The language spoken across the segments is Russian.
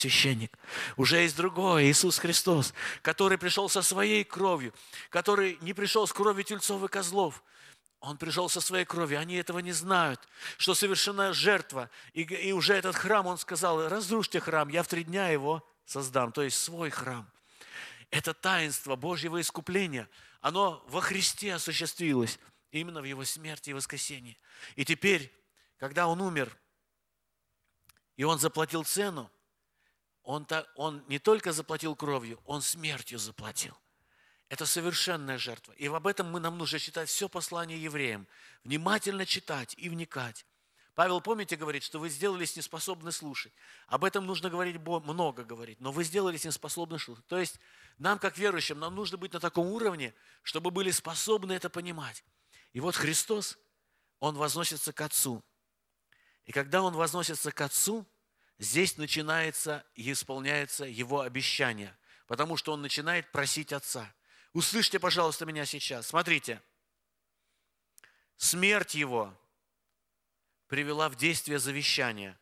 священник. Уже есть другой, Иисус Христос, который пришел со своей кровью, который не пришел с кровью тельцов и козлов. Он пришел со своей кровью, они этого не знают, что совершена жертва. И уже этот храм, он сказал, разрушьте храм, я в 3 дня его создам, то есть свой храм. Это таинство Божьего искупления, оно во Христе осуществилось, именно в Его смерти и воскресении. И теперь, когда Он умер, и Он заплатил цену, Он не только заплатил кровью, Он смертью заплатил. Это совершенная жертва. И об этом нам нужно читать все послание евреям. Внимательно читать и вникать. Павел, помните, говорит, что вы сделались неспособны слушать. Об этом нужно говорить, много говорить, но вы сделались неспособны слушать. То есть нам, как верующим, нам нужно быть на таком уровне, чтобы были способны это понимать. И вот Христос, Он возносится к Отцу. И когда Он возносится к Отцу, здесь начинается и исполняется Его обещание, потому что Он начинает просить Отца. Услышьте, пожалуйста, меня сейчас. Смотрите. Смерть Его привела в действие завещание.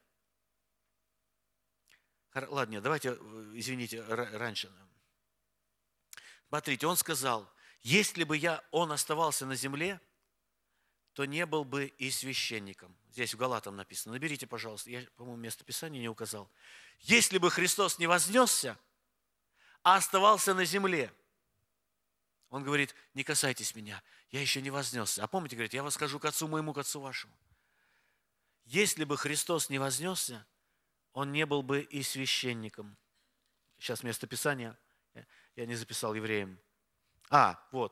Ладно, давайте, извините, раньше. Смотрите, Он сказал, если бы Он оставался на земле, то не был бы и священником. Здесь в Галатам написано. Наберите, пожалуйста. Я, по-моему, место Писания не указал. Если бы Христос не вознесся, а оставался на земле, Он говорит, не касайтесь меня, я еще не вознесся. А помните, говорит, я восхожу к Отцу моему, к Отцу вашему. Если бы Христос не вознесся, Он не был бы и священником. Сейчас место Писания, я не записал евреям. Вот,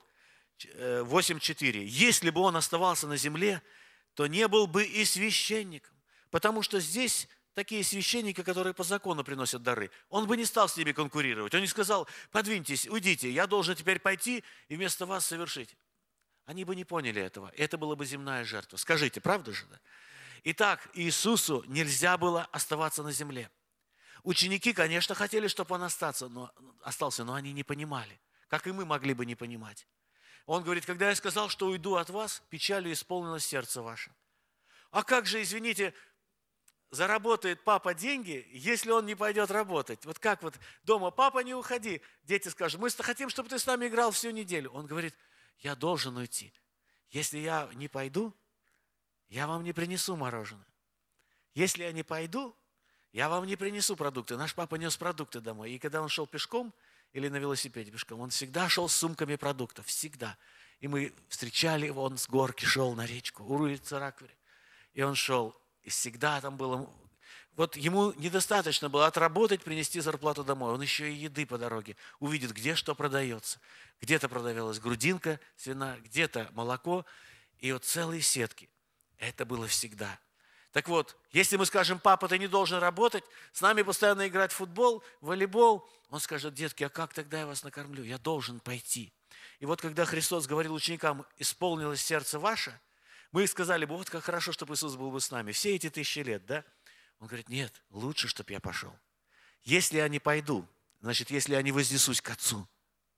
8:4. Если бы Он оставался на земле, то не был бы и священником. Потому что здесь такие священники, которые по закону приносят дары. Он бы не стал с ними конкурировать. Он не сказал, подвиньтесь, уйдите, я должен теперь пойти и вместо вас совершить. Они бы не поняли этого. Это была бы земная жертва. Скажите, правда же? Да? Итак, Иисусу нельзя было оставаться на земле. Ученики, конечно, хотели, чтобы Он остался, но они не понимали. Как и мы могли бы не понимать. Он говорит, когда я сказал, что уйду от вас, печалью исполнилось сердце ваше. А как же, извините, заработает папа деньги, если он не пойдет работать? Вот как вот дома, папа, не уходи. Дети скажут, мы хотим, чтобы ты с нами играл всю неделю. Он говорит, я должен уйти. Если я не пойду, я вам не принесу мороженое. Если я не пойду, я вам не принесу продукты. Наш папа нес продукты домой. И когда он шел пешком или на велосипеде пешком, он всегда шел с сумками продуктов. Всегда. И мы встречали его, он с горки шел на речку, у улицы Раквери. И он шел. И всегда там было... Вот ему недостаточно было отработать, принести зарплату домой. Он еще и еды по дороге увидит, где что продается. Где-то продавалась грудинка свиная, где-то молоко. И вот целые сетки. Это было всегда. Так вот, если мы скажем, папа, ты не должен работать, с нами постоянно играть в футбол, в волейбол, он скажет, детки, а как тогда я вас накормлю? Я должен пойти. И вот когда Христос говорил ученикам, исполнилось сердце ваше, мы сказали бы, вот как хорошо, чтобы Иисус был бы с нами. Все эти 1000 лет, да? Он говорит, нет, лучше, чтобы я пошел. Если я не пойду, значит, если я не вознесусь к Отцу,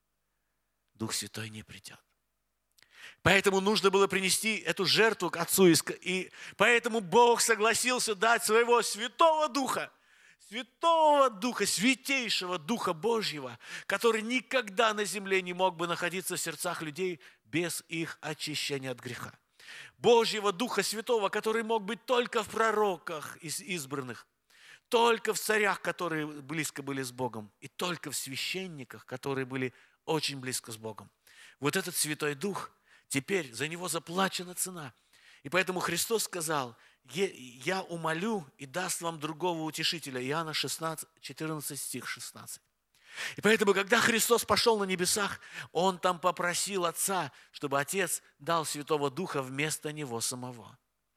Дух Святой не придет. Поэтому нужно было принести эту жертву к Отцу. И поэтому Бог согласился дать своего Святого Духа, Святейшего Духа Божьего, который никогда на земле не мог бы находиться в сердцах людей без их очищения от греха. Божьего Духа Святого, который мог быть только в пророках из избранных, только в царях, которые близко были с Богом, и только в священниках, которые были очень близко с Богом. Вот этот Святой Дух, теперь за него заплачена цена. И поэтому Христос сказал, я умолю и даст вам другого утешителя. Иоанна 14 стих 16. И поэтому, когда Христос пошел на небесах, Он там попросил Отца, чтобы Отец дал Святого Духа вместо Него самого.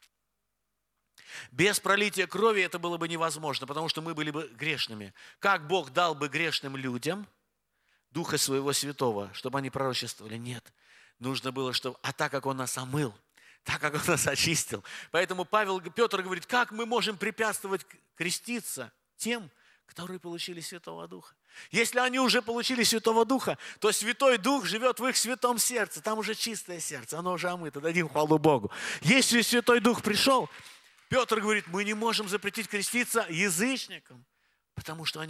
Без пролития крови это было бы невозможно, потому что мы были бы грешными. Как Бог дал бы грешным людям Духа Своего Святого, чтобы они пророчествовали? Нет. Нужно было, чтобы... А так как Он нас омыл, так как Он нас очистил. Поэтому Петр говорит, как мы можем препятствовать креститься тем, которые получили Святого Духа? Если они уже получили Святого Духа, то Святой Дух живет в их святом сердце. Там уже чистое сердце, оно уже омыто. Дадим хвалу Богу. Если Святой Дух пришел, Петр говорит, мы не можем запретить креститься язычникам, потому что они